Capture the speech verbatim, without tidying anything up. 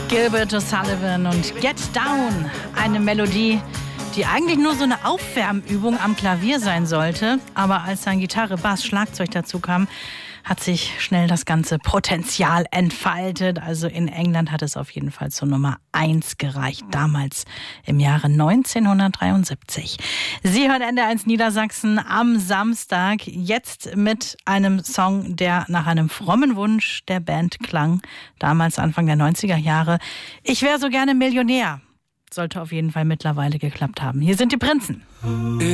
Gilbert O'Sullivan und Get Down, eine Melodie, die eigentlich nur so eine Aufwärmübung am Klavier sein sollte. Aber als dann Gitarre, Bass, Schlagzeug dazu kam, hat sich schnell das ganze Potenzial entfaltet. Also in England hat es auf jeden Fall zur Nummer eins gereicht, damals im Jahre neunzehnhundertdreiundsiebzig. Sie hören N D R eins Niedersachsen am Samstag, jetzt mit einem Song, der nach einem frommen Wunsch der Band klang, damals Anfang der neunziger Jahre. Ich wäre so gerne Millionär. Sollte auf jeden Fall mittlerweile geklappt haben. Hier sind die Prinzen.